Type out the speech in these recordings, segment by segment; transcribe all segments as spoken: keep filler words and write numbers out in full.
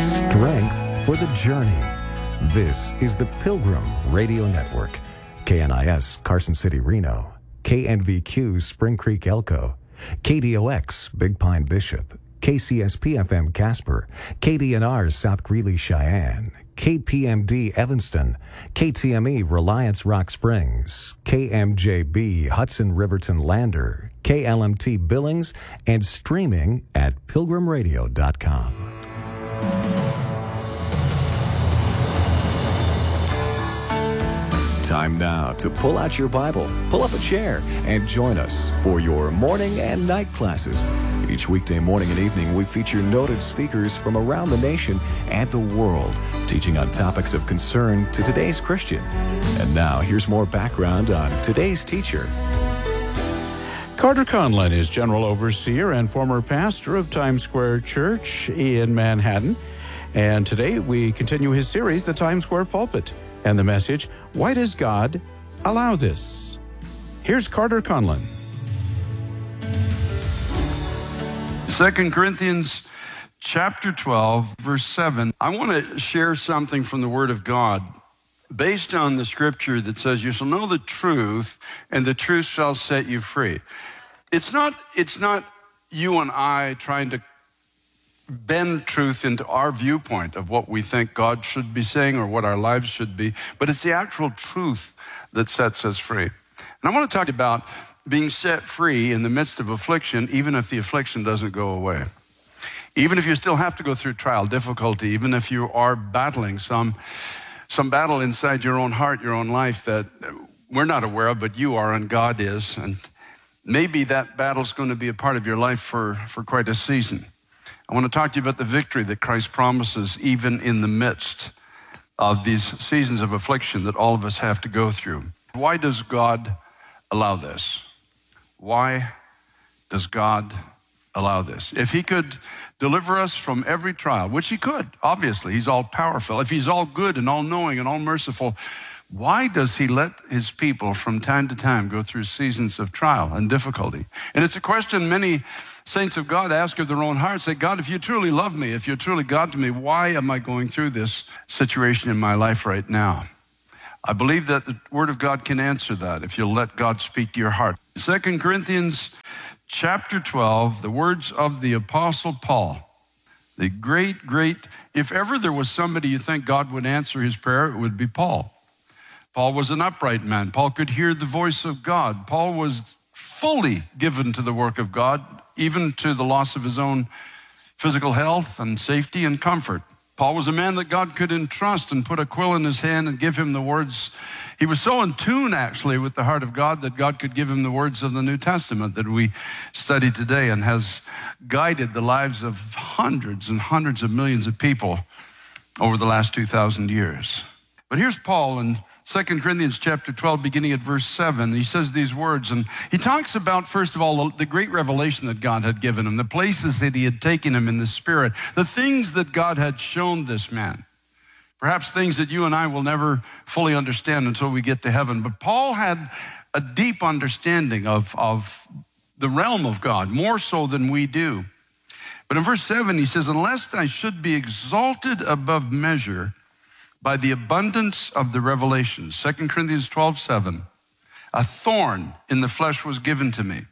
Strength for the journey. This is the Pilgrim Radio Network. K N I S Carson City, Reno. K N V Q Spring Creek, Elko. K D O X Big Pine, Bishop. K C S P F M Casper. K D N R South Greeley, Cheyenne. K P M D Evanston. K T M E Reliance Rock Springs. K M J B Hudson Riverton Lander. K L M T Billings, and streaming at pilgrim radio dot com. Time now to pull out your Bible, pull up a chair, and join us for your morning and night classes. Each weekday morning and evening, we feature noted speakers from around the nation and the world, teaching on topics of concern to today's Christian. And now, here's more background on today's teacher. Carter Conlon is General Overseer and former pastor of Times Square Church in Manhattan. And today we continue his series, The Times Square Pulpit, and the message, Why Does God Allow This? Here's Carter Conlon. Second Corinthians chapter twelve, verse seven. I want to share something from the Word of God based on the scripture that says, you shall know the truth, and the truth shall set you free. It's not, it's not you and I trying to bend truth into our viewpoint of what we think God should be saying or what our lives should be, but it's the actual truth that sets us free. And I want to talk about being set free in the midst of affliction, even if the affliction doesn't go away. Even if you still have to go through trial, difficulty, even if you are battling some, some battle inside your own heart, your own life that we're not aware of, but you are and God is. And maybe that battle's going to be a part of your life for, for quite a season. I want to talk to you about the victory that Christ promises even in the midst of these seasons of affliction that all of us have to go through. Why does God allow this? Why does God allow this? If he could deliver us from every trial, which he could, obviously, he's all powerful. If he's all good and all knowing and all merciful, why does he let his people from time to time go through seasons of trial and difficulty? And it's a question many saints of God ask of their own hearts. Say, God, if you truly love me, if you're truly God to me, why am I going through this situation in my life right now? I believe that the Word of God can answer that if you'll let God speak to your heart. Second Corinthians chapter twelve, the words of the Apostle Paul, the great, great, if ever there was somebody you think God would answer his prayer, it would be Paul. Paul was an upright man. Paul could hear the voice of God. Paul was fully given to the work of God, even to the loss of his own physical health and safety and comfort. Paul was a man that God could entrust and put a quill in his hand and give him the words. He was so in tune, actually, with the heart of God that God could give him the words of the New Testament that we study today and has guided the lives of hundreds and hundreds of millions of people over the last two thousand years. But here's Paul in Second Corinthians chapter twelve, beginning at verse seven. He says these words, and he talks about, first of all, the great revelation that God had given him, the places that he had taken him in the Spirit, the things that God had shown this man. Perhaps things that you and I will never fully understand until we get to heaven. But Paul had a deep understanding of, of the realm of God, more so than we do. But in verse seven, he says, unless I should be exalted above measure by the abundance of the revelations, Second Corinthians twelve, seven, a thorn in the flesh was given to me,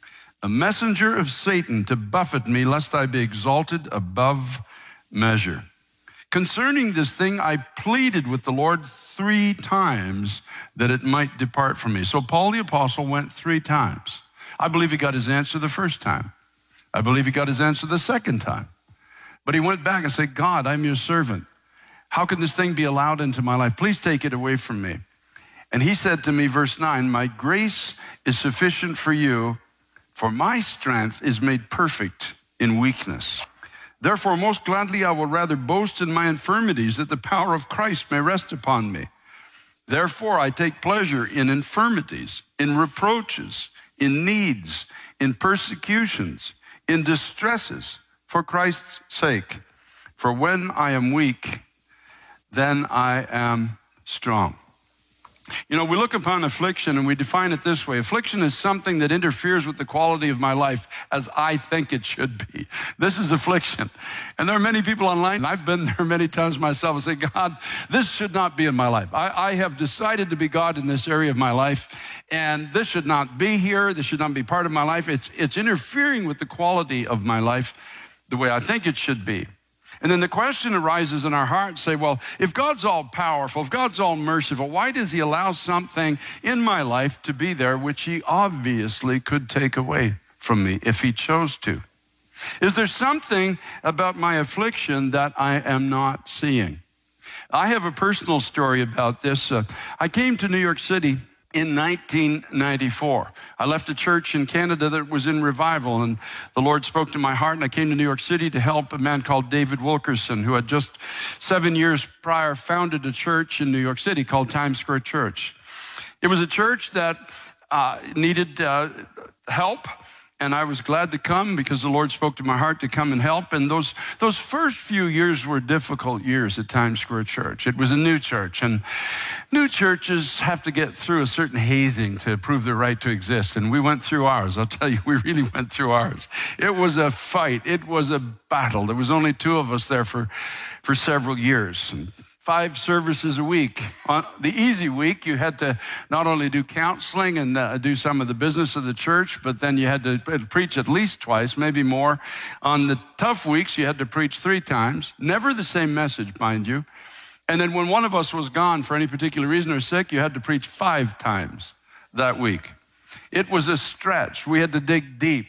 a messenger of Satan to buffet me, lest I be exalted above measure. Concerning this thing, I pleaded with the Lord three times that it might depart from me. So Paul the apostle went three times. I believe he got his answer the first time. I believe he got his answer the second time. But he went back and said, God, I'm your servant. How can this thing be allowed into my life? Please take it away from me. And he said to me, verse nine, my grace is sufficient for you, for my strength is made perfect in weakness. Therefore, most gladly, I will rather boast in my infirmities, that the power of Christ may rest upon me. Therefore, I take pleasure in infirmities, in reproaches, in needs, in persecutions, in distresses, for Christ's sake. For when I am weak, then I am strong. You know, we look upon affliction and we define it this way. Affliction is something that interferes with the quality of my life as I think it should be. This is affliction. And there are many people online, and I've been there many times myself, and say, God, this should not be in my life. I, I have decided to be God in this area of my life, and this should not be here. This should not be part of my life. It's, it's interfering with the quality of my life the way I think it should be. And then the question arises in our hearts, say, well, if God's all powerful, if God's all merciful, why does he allow something in my life to be there which he obviously could take away from me if he chose to? Is there something about my affliction that I am not seeing? I have a personal story about this. Uh, I came to New York City in nineteen ninety-four. I left a church in Canada that was in revival, and the Lord spoke to my heart, and I came to New York City to help a man called David Wilkerson, who had just seven years prior founded a church in New York City called Times Square Church. It was a church that uh, needed uh, help, and I was glad to come because the Lord spoke to my heart to come and help. And those, those first few years were difficult years at Times Square Church. It was a new church, and new churches have to get through a certain hazing to prove their right to exist. And we went through ours. I'll tell you, we really went through ours. It was a fight. It was a battle. There was only two of us there for, for several years. And five services a week. On the easy week, you had to not only do counseling and uh, do some of the business of the church, but then you had to preach at least twice, maybe more. On the tough weeks, you had to preach three times. Never the same message, mind you. And then when one of us was gone for any particular reason or sick, you had to preach five times that week. It was a stretch. We had to dig deep.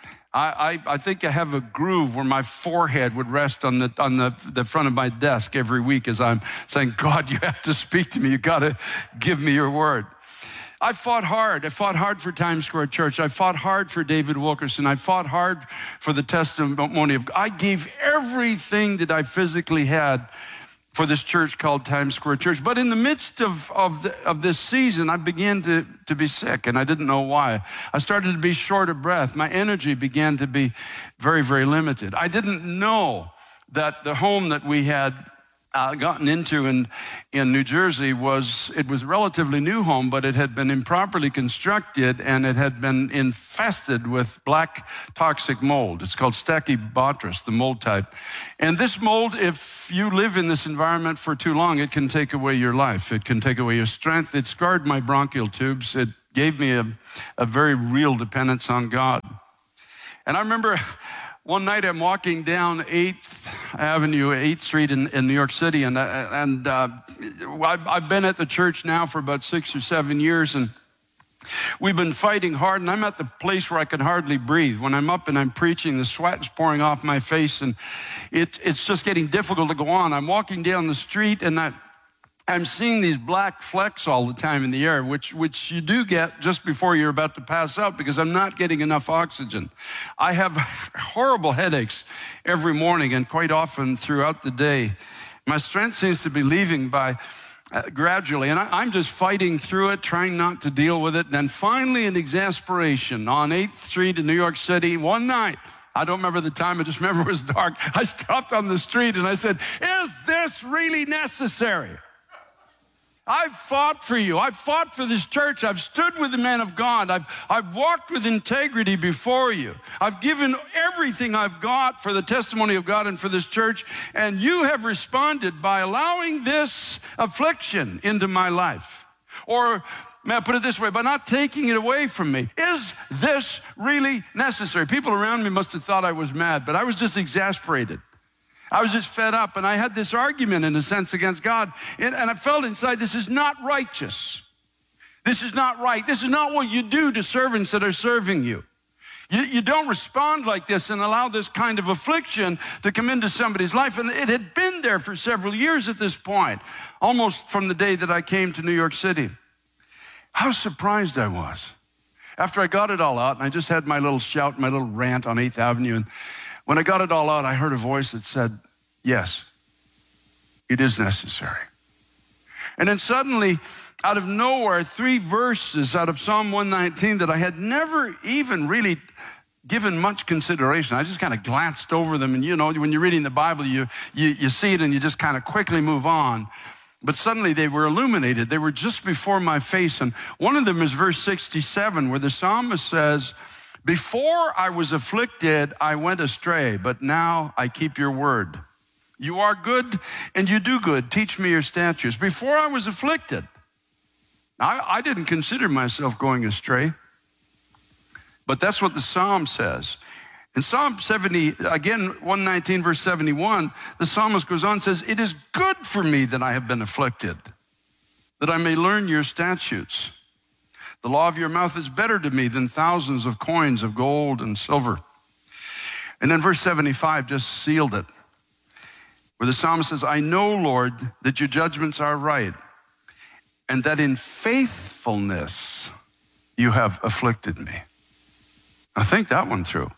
I, I, I think I have a groove where my forehead would rest on the on the, the front of my desk every week as I'm saying, God, you have to speak to me. You got to give me your word. I fought hard. I fought hard for Times Square Church. I fought hard for David Wilkerson. I fought hard for the testimony of God. I gave everything that I physically had for this church called Times Square Church. But in the midst of, of, the, of this season, I began to, to be sick, and I didn't know why. I started to be short of breath. My energy began to be very, very limited. I didn't know that the home that we had uh, gotten into in, in New Jersey was, it was a relatively new home, but it had been improperly constructed, and it had been infested with black toxic mold. It's called Stachybotrys, the mold type. And this mold, if you live in this environment for too long, it can take away your life. It can take away your strength. It scarred my bronchial tubes. It gave me a, a very real dependence on God. And I remember one night I'm walking down eighth Avenue, eighth Street in, in New York City, and, uh, and uh, I've, I've been at the church now for about six or seven years, and we've been fighting hard, and I'm at the place where I can hardly breathe. When I'm up and I'm preaching, the sweat is pouring off my face, and it, it's just getting difficult to go on. I'm walking down the street, and I, I'm seeing these black flecks all the time in the air, which, which you do get just before you're about to pass out because I'm not getting enough oxygen. I have horrible headaches every morning and quite often throughout the day. My strength seems to be leaving by uh, gradually, and I, I'm just fighting through it, trying not to deal with it. And then finally, in exasperation, on eighth Street in New York City, one night, I don't remember the time, I just remember it was dark, I stopped on the street and I said, is this really necessary? I've fought for you. I've fought for this church. I've stood with the man of God. I've, I've walked with integrity before you. I've given everything I've got for the testimony of God and for this church, and you have responded by allowing this affliction into my life. Or may I put it this way, by not taking it away from me. Is this really necessary? People around me must have thought I was mad, but I was just exasperated. I was just fed up, and I had this argument in a sense against God, and, and I felt inside, this is not righteous. This is not right. This is not what you do to servants that are serving you. You, you don't respond like this and allow this kind of affliction to come into somebody's life, and it had been there for several years at this point, almost from the day that I came to New York City. How surprised I was. After I got it all out, and I just had my little shout, my little rant on eighth Avenue, and when I got it all out, I heard a voice that said, yes, it is necessary. And then suddenly, out of nowhere, three verses out of Psalm one nineteen that I had never even really given much consideration. I just kind of glanced over them. And you know, when you're reading the Bible, you, you, you see it and you just kind of quickly move on. but suddenly they were illuminated. They were just before my face. And one of them is verse sixty-seven, where the psalmist says, before I was afflicted, I went astray, but now I keep your word. You are good and you do good. Teach me your statutes. Before I was afflicted, I, I didn't consider myself going astray, but that's what the Psalm says. In Psalm seventy, again, one nineteen, verse seventy-one, the psalmist goes on and says, it is good for me that I have been afflicted, that I may learn your statutes. The law of your mouth is better to me than thousands of coins of gold and silver. And then verse seventy-five just sealed it, where the psalmist says, I know, Lord, that your judgments are right, and that in faithfulness you have afflicted me. Now think that one through.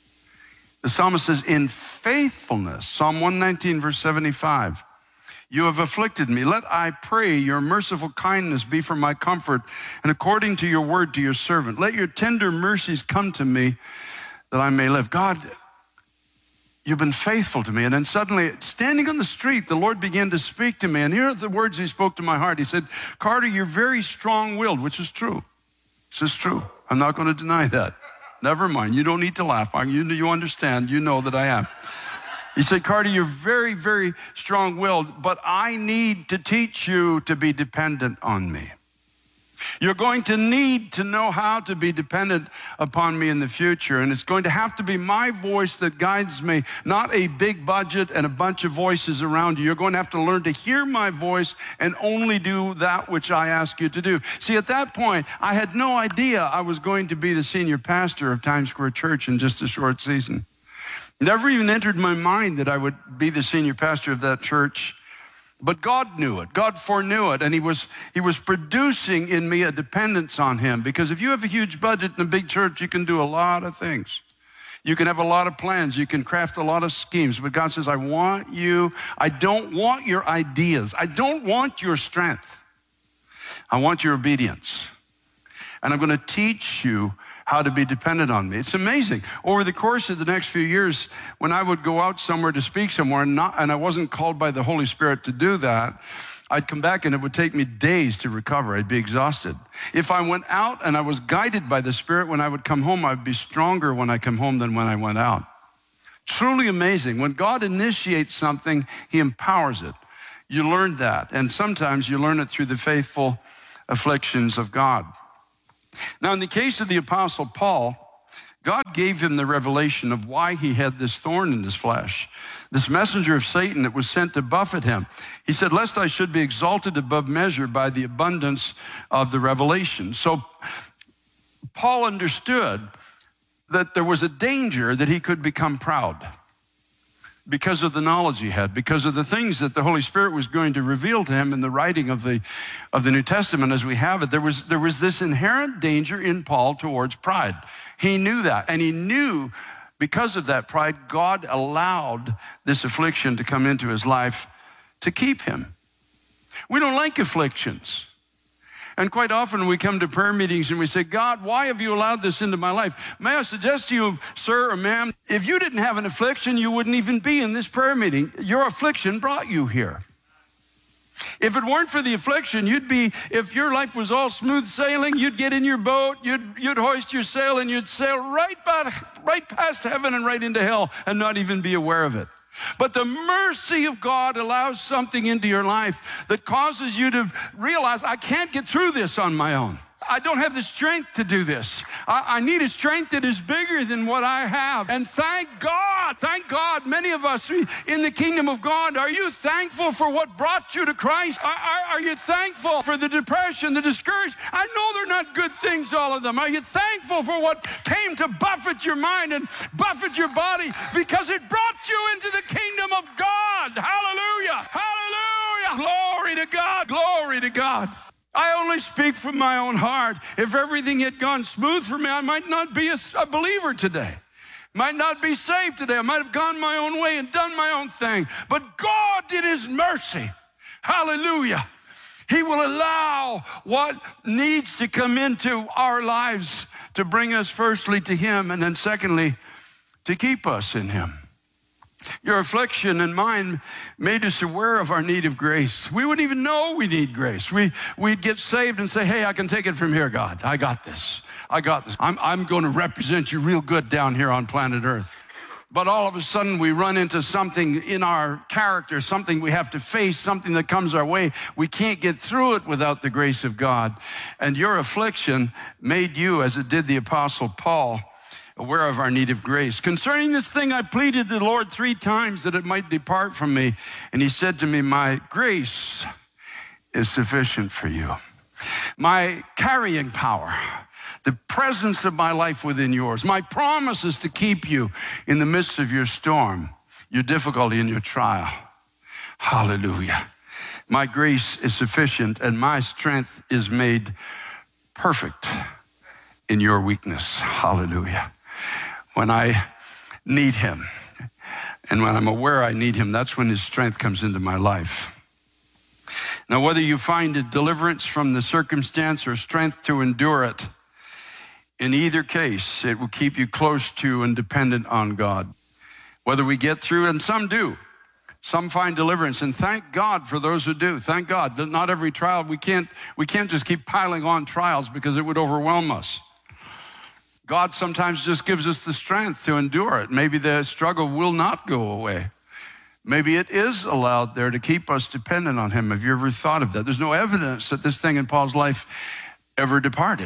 The psalmist says, in faithfulness, Psalm one nineteen, verse seventy-five, you have afflicted me. Let, I pray, your merciful kindness be for my comfort, and according to your word to your servant. Let your tender mercies come to me that I may live. God, you've been faithful to me. And then suddenly, standing on the street, the Lord began to speak to me. And here are the words he spoke to my heart. He said, Carter, you're very strong-willed, which is true. This is true. I'm not going to deny that. Never mind. You don't need to laugh. You, you understand. You know that I am. He said, Carter, you're very, very strong-willed, but I need to teach you to be dependent on me. You're going to need to know how to be dependent upon me in the future, and it's going to have to be my voice that guides me, not a big budget and a bunch of voices around you. You're going to have to learn to hear my voice and only do that which I ask you to do. See, at that point, I had no idea I was going to be the senior pastor of Times Square Church in just a short season. Never even entered my mind that I would be the senior pastor of that church. But God knew it. God foreknew it. And he was, he was producing in me a dependence on him. Because if you have a huge budget in a big church, you can do a lot of things. You can have a lot of plans. You can craft a lot of schemes. But God says, I want you. I don't want your ideas. I don't want your strength. I want your obedience. And I'm going to teach you how to be dependent on me. It's amazing. Over the course of the next few years, when I would go out somewhere to speak somewhere, and, not, and I wasn't called by the Holy Spirit to do that, I'd come back and it would take me days to recover. I'd be exhausted. If I went out and I was guided by the Spirit, when I would come home, I'd be stronger when I come home than when I went out. Truly amazing. When God initiates something, he empowers it. You learn that. And sometimes you learn it through the faithful afflictions of God. Now, in the case of the Apostle Paul, God gave him the revelation of why he had this thorn in his flesh, this messenger of Satan that was sent to buffet him. He said, lest I should be exalted above measure by the abundance of the revelation. So Paul understood that there was a danger that he could become proud because of the knowledge he had, because of the things that the Holy Spirit was going to reveal to him in the writing of the, of the New Testament as we have it. There was, there was this inherent danger in Paul towards pride. He knew that, and he knew because of that pride, God allowed this affliction to come into his life to keep him. We don't like afflictions. And quite often we come to prayer meetings and we say, God, why have you allowed this into my life? May I suggest to you, sir or ma'am, if you didn't have an affliction, you wouldn't even be in this prayer meeting. Your affliction brought you here. If it weren't for the affliction, you'd be, if your life was all smooth sailing, you'd get in your boat, you'd, you'd hoist your sail, and you'd sail right, by, right past heaven and right into hell and not even be aware of it. But the mercy of God allows something into your life that causes you to realize, I can't get through this on my own. I don't have the strength to do this. I, I need a strength that is bigger than what I have. And thank God, thank God, many of us in the kingdom of God, are you thankful for what brought you to Christ? Are, are, are you thankful for the depression, the discouragement? I know they're not good things, all of them. Are you thankful for what came to buffet your mind and buffet your body because it brought you into the kingdom of God? Hallelujah, hallelujah, glory to God, glory to God. I only speak from my own heart. If everything had gone smooth for me, I might not be a, a believer today. Might not be saved today. I might have gone my own way and done my own thing. But God did his mercy. Hallelujah. He will allow what needs to come into our lives to bring us firstly to him and then secondly to keep us in him. Your affliction and mine made us aware of our need of grace. We wouldn't even know we need grace. We, we'd get saved and say, hey, I can take it from here, God. I got this. I got this. I'm, I'm going to represent you real good down here on planet Earth. But all of a sudden we run into something in our character, something we have to face, something that comes our way. We can't get through it without the grace of God. And your affliction made you, as it did the Apostle Paul, aware of our need of grace. Concerning this thing, I pleaded to the Lord three times that it might depart from me. And he said to me, my grace is sufficient for you. My carrying power, the presence of my life within yours, my promises to keep you in the midst of your storm, your difficulty and your trial. Hallelujah. My grace is sufficient and my strength is made perfect in your weakness. Hallelujah. When I need him and when I'm aware I need him, that's when his strength comes into my life. Now, whether you find a deliverance from the circumstance or strength to endure it, in either case, it will keep you close to and dependent on God. Whether we get through, and some do, some find deliverance, and thank God for those who do. Thank God that not every trial, we can't, we can't just keep piling on trials because it would overwhelm us. God sometimes just gives us the strength to endure it. Maybe the struggle will not go away. Maybe it is allowed there to keep us dependent on him. Have you ever thought of that? There's no evidence that this thing in Paul's life ever departed.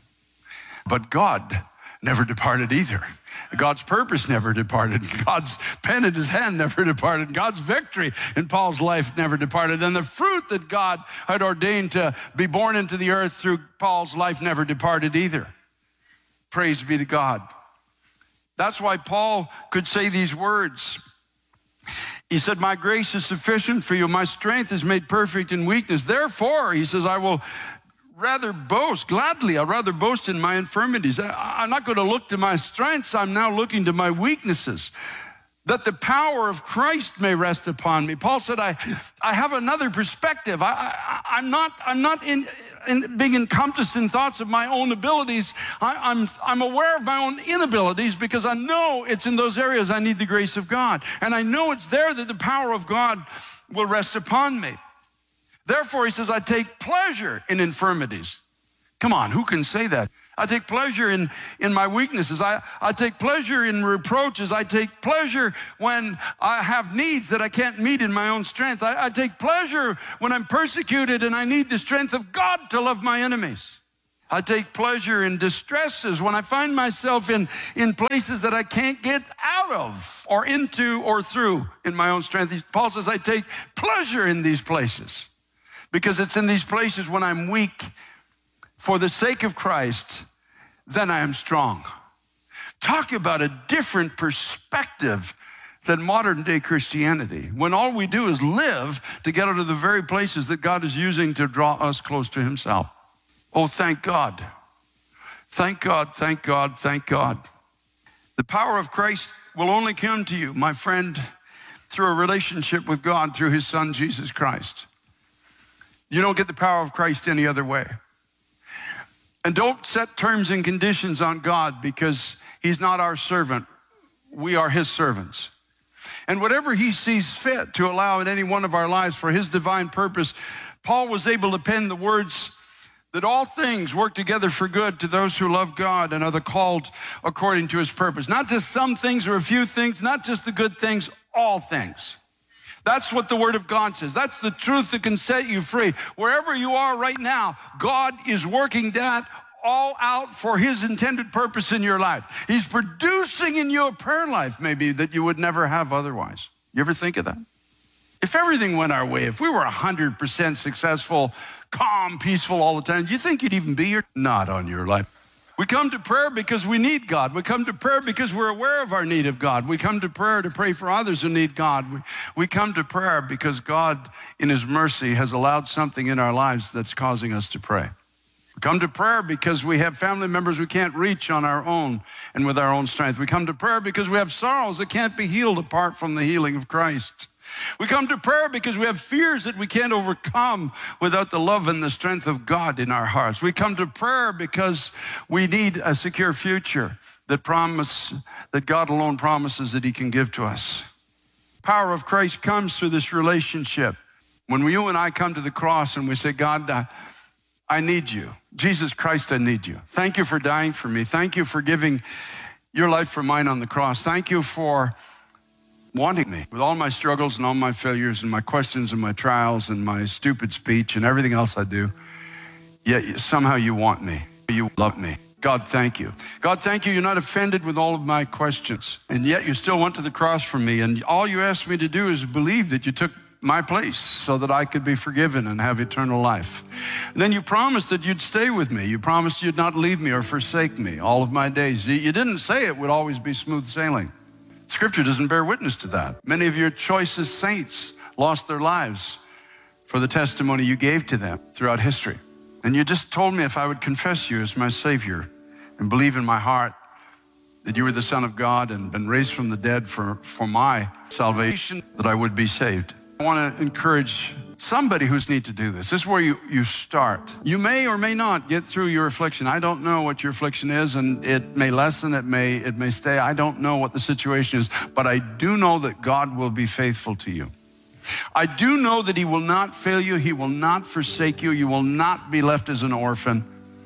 But God never departed either. God's purpose never departed. God's pen in his hand never departed. God's victory in Paul's life never departed. And the fruit that God had ordained to be born into the earth through Paul's life never departed either. Praise be to God. That's why Paul could say these words. He said, my grace is sufficient for you. My strength is made perfect in weakness. Therefore, he says, I will rather boast, gladly, I'd rather boast in my infirmities. I, I'm not going to look to my strengths. I'm now looking to my weaknesses, that the power of Christ may rest upon me. Paul said, I, I have another perspective. I, I, I'm not, I'm not in, in being encompassed in thoughts of my own abilities. I, I'm, I'm aware of my own inabilities because I know it's in those areas I need the grace of God. And I know it's there that the power of God will rest upon me. Therefore, he says, I take pleasure in infirmities. Come on, who can say that? I take pleasure in, in my weaknesses. I, I take pleasure in reproaches. I take pleasure when I have needs that I can't meet in my own strength. I, I take pleasure when I'm persecuted and I need the strength of God to love my enemies. I take pleasure in distresses when I find myself in, in places that I can't get out of or into or through in my own strength. Paul says, I take pleasure in these places because it's in these places when I'm weak for the sake of Christ, then I am strong. Talk about a different perspective than modern day Christianity, when all we do is live to get out of the very places that God is using to draw us close to himself. Oh, thank God. Thank God, thank God, thank God. The power of Christ will only come to you, my friend, through a relationship with God through his son, Jesus Christ. You don't get the power of Christ any other way. And don't set terms and conditions on God because he's not our servant. We are his servants. And whatever he sees fit to allow in any one of our lives for his divine purpose, Paul was able to pen the words that all things work together for good to those who love God and are the called according to his purpose. Not just some things or a few things, not just the good things, all things. That's what the word of God says. That's the truth that can set you free. Wherever you are right now, God is working that all out for his intended purpose in your life. He's producing in you a prayer life maybe that you would never have otherwise. You ever think of that? If everything went our way, if we were one hundred percent successful, calm, peaceful all the time, do you think you'd even be here? Not on your life. We come to prayer because we need God. We come to prayer because we're aware of our need of God. We come to prayer to pray for others who need God. We, we come to prayer because God, in his mercy, has allowed something in our lives that's causing us to pray. We come to prayer because we have family members we can't reach on our own and with our own strength. We come to prayer because we have sorrows that can't be healed apart from the healing of Christ. We come to prayer because we have fears that we can't overcome without the love and the strength of God in our hearts. We come to prayer because we need a secure future that promise that God alone promises that he can give to us. Power of Christ comes through this relationship. When you and I come to the cross and we say, God, uh, I need you. Jesus Christ, I need you. Thank you for dying for me. Thank you for giving your life for mine on the cross. Thank you for wanting me with all my struggles and all my failures and my questions and my trials and my stupid speech and everything else I do. Yet somehow you want me. You love me. God, thank you. God, thank you. You're not offended with all of my questions. And yet you still went to the cross for me. And all you asked me to do is believe that you took my place so that I could be forgiven and have eternal life. And then you promised that you'd stay with me. You promised you'd not leave me or forsake me all of my days. You didn't say it would always be smooth sailing. Scripture doesn't bear witness to that. Many of your choicest saints lost their lives for the testimony you gave to them throughout history. And you just told me if I would confess you as my Savior and believe in my heart that you were the Son of God and been raised from the dead for, for my salvation, that I would be saved. I want to encourage somebody who's need to do this. This is where you, you start. You may or may not get through your affliction. I don't know what your affliction is, and it may lessen, it may, it may stay. I don't know what the situation is, but I do know that God will be faithful to you. I do know that he will not fail you. He will not forsake you. You will not be left as an orphan.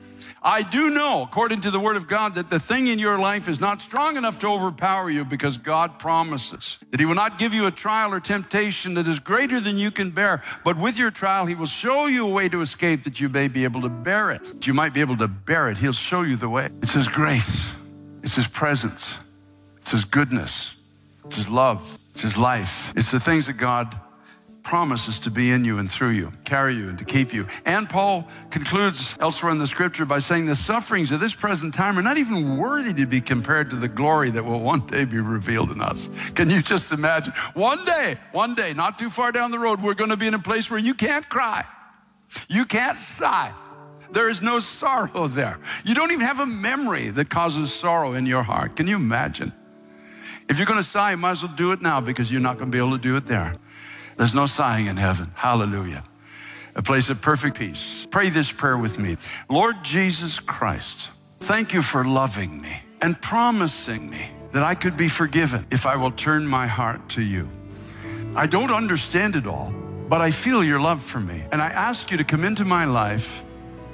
I do know, according to the word of God, that the thing in your life is not strong enough to overpower you, because God promises that he will not give you a trial or temptation that is greater than you can bear. But with your trial, he will show you a way to escape that you may be able to bear it. That you might be able to bear it. He'll show you the way. It's his grace. It's his presence. It's his goodness. It's his love. It's his life. It's the things that God promises to be in you and through you, carry you and to keep you. And Paul concludes elsewhere in the scripture by saying the sufferings of this present time are not even worthy to be compared to the glory that will one day be revealed in us. Can you just imagine? One day, one day, not too far down the road, we're going to be in a place where you can't cry. You can't sigh. There is no sorrow there. You don't even have a memory that causes sorrow in your heart. Can you imagine? If you're going to sigh, you might as well do it now, because you're not going to be able to do it there. There's no sighing in heaven. Hallelujah. A place of perfect peace. Pray this prayer with me. Lord Jesus Christ, thank you for loving me and promising me that I could be forgiven if I will turn my heart to you. I don't understand it all, but I feel your love for me. And I ask you to come into my life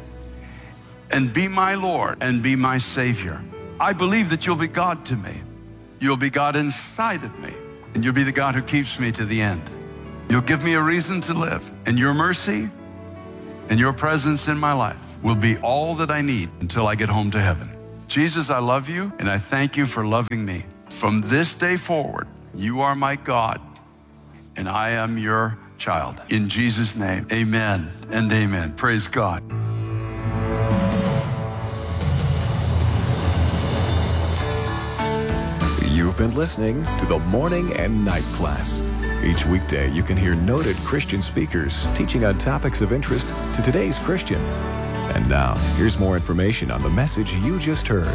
and be my Lord and be my Savior. I believe that you'll be God to me. You'll be God inside of me, and you'll be the God who keeps me to the end. You'll give me a reason to live, and your mercy and your presence in my life will be all that I need until I get home to heaven. Jesus, I love you, and I thank you for loving me. From this day forward, you are my God, and I am your child. In Jesus' name, amen and amen. Praise God. You've been listening to the Morning and Night Class. Each weekday, you can hear noted Christian speakers teaching on topics of interest to today's Christian. And now, here's more information on the message you just heard.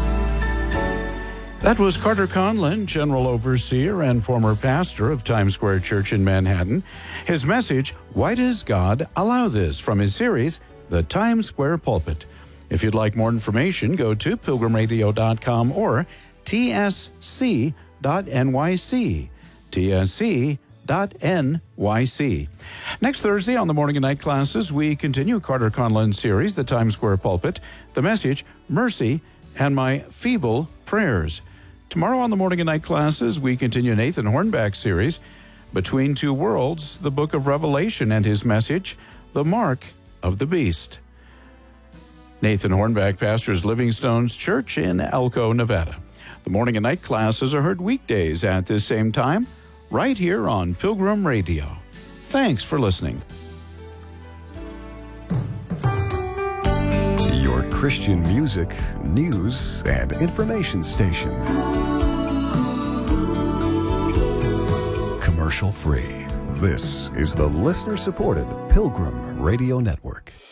That was Carter Conlon, General Overseer and former pastor of Times Square Church in Manhattan. His message, Why Does God Allow This?, from his series, The Times Square Pulpit. If you'd like more information, go to pilgrim radio dot com or T S C dot N Y C. T S C dot N Y C. Next Thursday on the Morning and Night Classes, we continue Carter Conlon's series, The Times Square Pulpit, the message, Mercy and My Feeble Prayers. Tomorrow on the Morning and Night Classes, we continue Nathan Hornback's series, Between Two Worlds, the Book of Revelation, and his message, The Mark of the Beast. Nathan Hornback pastors Livingstone's Church in Elko, Nevada. The Morning and Night Classes are heard weekdays at this same time, right here on Pilgrim Radio. Thanks for listening. Your Christian music, news, and information station. Commercial free. This is the listener-supported Pilgrim Radio Network.